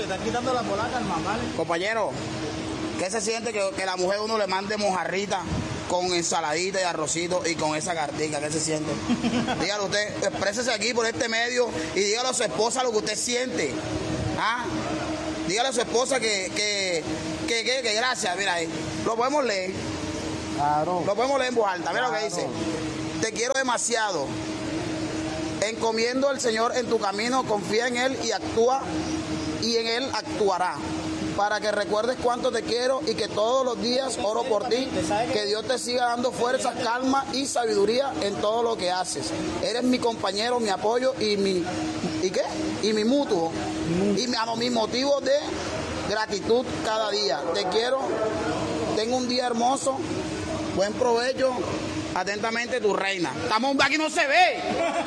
están quitando la polaca al mamá. Compañero, ¿qué se siente que la mujer uno le mande mojarrita con ensaladita y arrocito y con esa cartica? ¿Qué se siente? Dígalo usted, exprésese aquí por este medio y dígale a su esposa lo que usted siente. ¿Ah? Dígale a su esposa que gracias, mira ahí. Lo podemos leer. Claro. Lo podemos leer en voz alta. Mira lo que dice. Te quiero demasiado. Encomiendo al Señor en tu camino, confía en Él y actúa, y en Él actuará. Para que recuerdes cuánto te quiero y que todos los días oro por ti, que Dios te siga dando fuerza, calma y sabiduría en todo lo que haces. Eres mi compañero, mi apoyo y mi mutuo, mi motivo de gratitud cada día. Te quiero, tengo un día hermoso, buen provecho, atentamente tu reina. Estamos un aquí no se ve.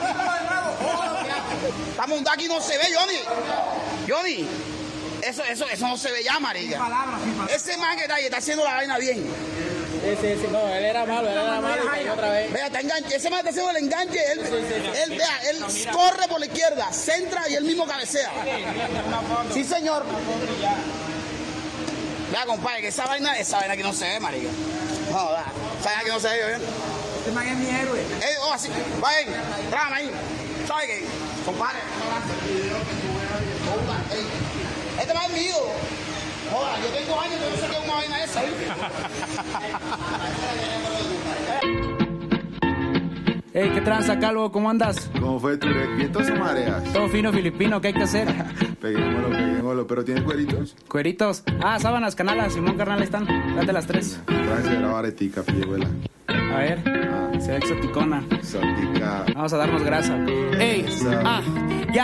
Estamos un aquí no se ve, Johnny. Eso no se ve ya, marica. Ese man que está haciendo la vaina bien. Sí, no, él era malo y cayó otra vez. Vea, ese man está haciendo el enganche, él corre por la izquierda, centra y él mismo cabecea. Sí, señor. Vea, compadre, que esa vaina que no se ve, marica. No, esa vaina que no se ve, ¿bien? Este man es mi héroe. Así, vayan, trágame ahí. ¿Sabe qué? Compadre, este man es mío. Joda, yo tengo años, yo no sé qué es una vaina esa. Hey, ¿qué tranza, Calvo? ¿Cómo andas? ¿Cómo fue tu vientos o mareas? Todo fino filipino, ¿qué hay que hacer? Peguémoslo, pero ¿tienes cueritos? Cueritos. Sábanas, canalas, Simón, carnal, están. Date las 3. Traje la baretica, pilluela. A ver, se ve exoticona. Exótica. Vamos a darnos grasa. Ey, ya.